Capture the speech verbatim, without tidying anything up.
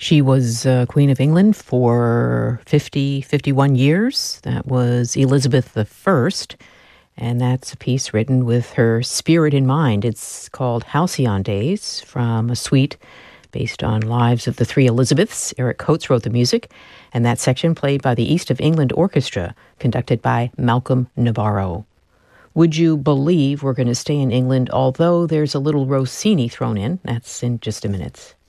She was uh, Queen of England for fifty, fifty-one years. That was Elizabeth the First, and that's a piece written with her spirit in mind. It's called Halcyon Days, from a suite based on Lives of the Three Elizabeths. Eric Coates wrote the music, and that section played by the East of England Orchestra, conducted by Malcolm Navarro. Would you believe we're going to stay in England, although there's a little Rossini thrown in? That's in just a minute.